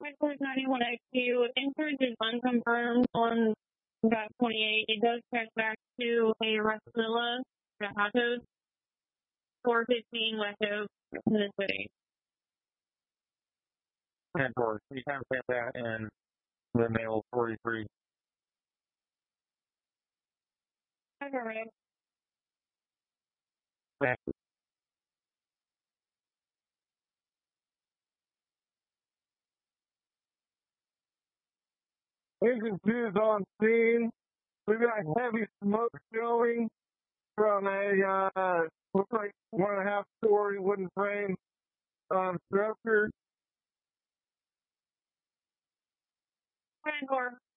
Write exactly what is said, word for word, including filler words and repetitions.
Record ninety-one X Q, insurance is unconfirmed on Route twenty-eight. It does check back to a Rexilla that has four fifteen West Oak in the city. And for you can send that in the mail forty-three. That's all right. Thank you. Engine two is on scene. We've got heavy smoke showing from a, uh, looks like one and a half story wooden frame, um, structure. Rancor.